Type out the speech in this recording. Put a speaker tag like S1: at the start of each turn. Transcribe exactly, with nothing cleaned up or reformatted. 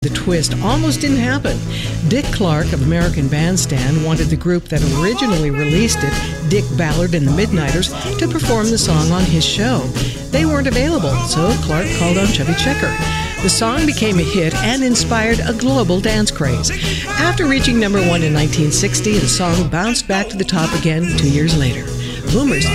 S1: The twist almost didn't happen. Dick Clark of American Bandstand wanted the group that originally released it, Dick Ballard and the Midnighters, to perform the song on his show. They weren't available, so Clark called on Chubby Checker. The song became a hit and inspired a global dance craze. After reaching number one in nineteen sixty, the song bounced back to the top again two years later. Boomers